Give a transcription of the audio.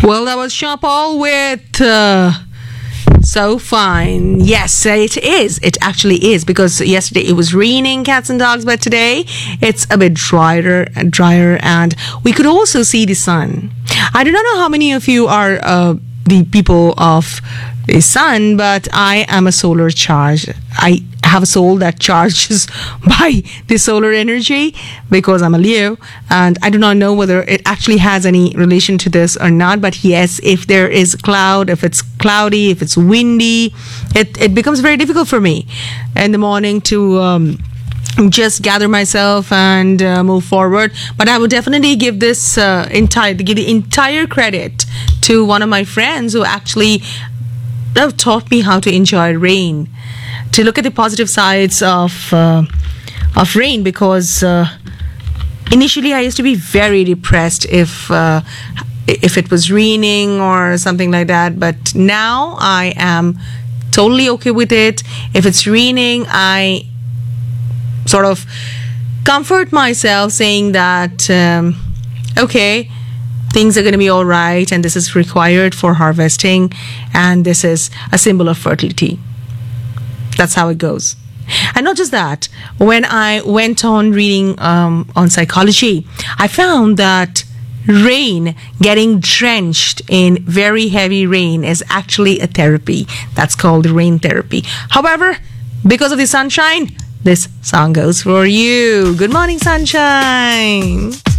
Well, that was Sean Paul with So Fine. Yes, it is. It actually is, because yesterday it was raining, cats and dogs, but today it's a bit drier, and we could also see the sun. I do not know how many of you are the people of the sun, but I am a solar charged. I have a soul that charges by the solar energy because I'm a Leo, and I do not know whether it actually has any relation to this or not. But yes, if there is a cloud, if it's cloudy, if it's windy, it becomes very difficult for me in the morning to just gather myself and move forward. But I would definitely give this give the entire credit to one of my friends who actually taught me how to enjoy rain, to look at the positive sides of rain, because initially I used to be very depressed if it was raining or something like that, but now I am totally okay with it. If it's raining, I sort of comfort myself saying that okay, things are going to be all right, and this is required for harvesting, and this is a symbol of fertility. That's how it goes. And not just that, when I went on reading on psychology, I found that rain, getting drenched in very heavy rain, is actually a therapy. That's called rain therapy. However, because of the sunshine, this song goes for you. Good morning, sunshine.